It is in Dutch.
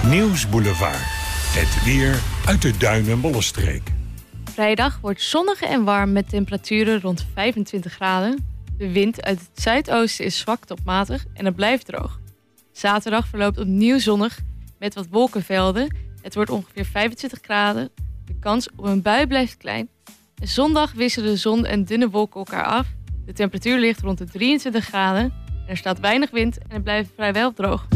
Nieuwsboulevard. Het weer uit de Duin- en Bollenstreek. Vrijdag wordt zonnig en warm met temperaturen rond 25 graden. De wind uit het zuidoosten is zwak tot matig en het blijft droog. Zaterdag verloopt opnieuw zonnig met wat wolkenvelden. Het wordt ongeveer 25 graden. De kans op een bui blijft klein. En zondag wisselen de zon en dunne wolken elkaar af. De temperatuur ligt rond de 23 graden. Er staat weinig wind en het blijft vrijwel droog.